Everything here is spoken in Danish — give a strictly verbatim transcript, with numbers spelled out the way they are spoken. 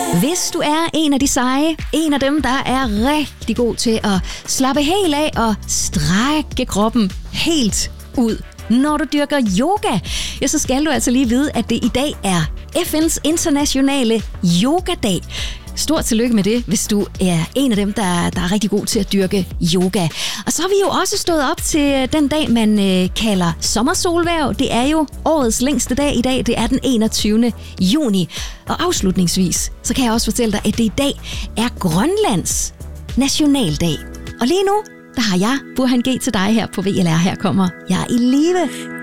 Hvis du er en af de seje, en af dem, der er rigtig god til at slappe helt af og strække kroppen helt ud, når du dyrker yoga, ja, så skal du altså lige vide, at det i dag er F N's internationale yogadag. Stort tillykke med det, hvis du er en af dem, der, der er rigtig god til at dyrke yoga. Og så har vi jo også stået op til den dag, man øh, kalder sommersolhverv. Det er jo årets længste dag i dag. Det er den enogtyvende juni. Og afslutningsvis, så kan jeg også fortælle dig, at det i dag er Grønlands nationaldag. Og lige nu, der har jeg Burhan G til dig her på V L R. Her kommer Jeg i live.